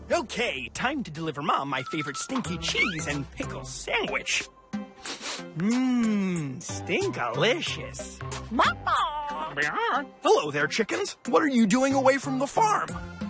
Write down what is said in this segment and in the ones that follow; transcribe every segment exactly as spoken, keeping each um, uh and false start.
Okay, time to deliver Mom my favorite stinky cheese and pickle sandwich. Mmm, stinkalicious. Hello there, chickens. What are you doing away from the farm?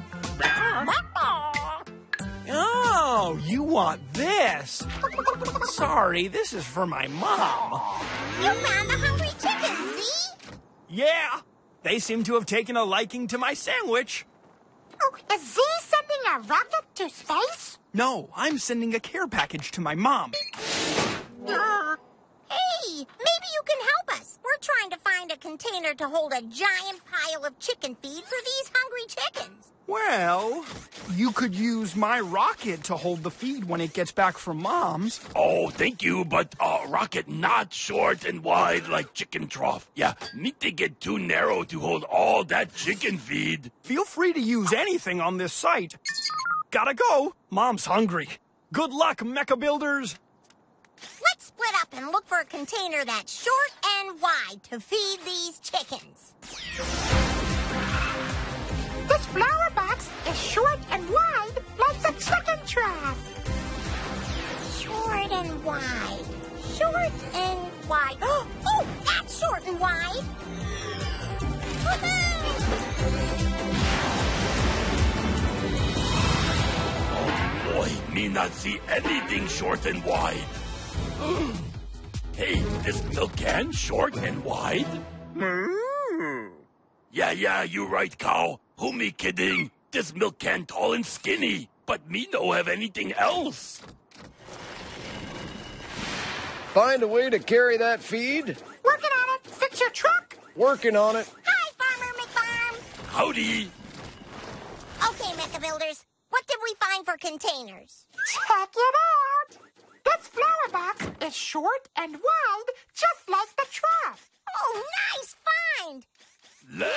Oh, you want this. Sorry, this is for my mom. You found the hungry chickens, see? Yeah, they seem to have taken a liking to my sandwich. Oh, is Z sending a rocket to space? No, I'm sending a care package to my mom. Uh, hey, maybe you can help us. We're trying to find a container to hold a giant pile of chicken feed for these hungry chickens. Well, you could use my rocket to hold the feed when it gets back from Mom's. Oh, thank you, but uh, rocket not short and wide like chicken trough. Yeah, need to get too narrow to hold all that chicken feed. Feel free to use anything on this site. Gotta go. Mom's hungry. Good luck, mecha builders. Let's split up and look for a container that's short and wide to feed these chickens. This flower box is short and wide like the chicken trough. Short and wide. Short and wide. Oh, that's short and wide. Oh boy, me not see anything short and wide. Hey, this milk can short and wide? Mm. Yeah, yeah, you right, cow. Who me kidding? This milk can tall and skinny, but me no have anything else. Find a way to carry that feed? Working on it. Fix your truck. Working on it. Hi, Farmer McFarm. Howdy. Okay, Mecha Builders. What did we find for containers? Check it out. This flower box is short and wide, just like the truck.